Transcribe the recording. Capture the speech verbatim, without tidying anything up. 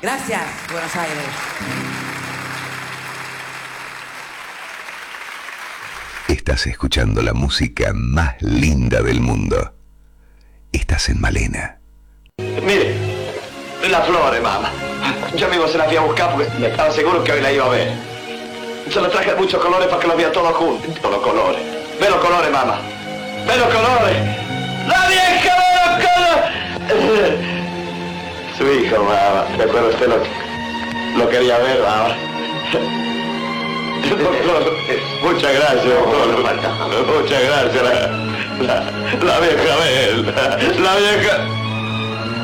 Gracias, Buenos Aires. Estás escuchando la música más linda del mundo. Estás en Malena. Mire, las flores, mamá. Yo mismo se las fui a buscar porque estaba seguro que hoy la iba a ver. Se las traje muchos colores para que los vea todos juntos. Todos los colores. Ve los colores, mamá. Ve los colores. ¡La vieja ve los colores! Su hijo, mamá. ¿De acuerdo? Usted lo, lo quería ver, mamá. Doctor, muchas gracias, doctor. Muchas gracias. La, la, la vieja, ve. La, la vieja...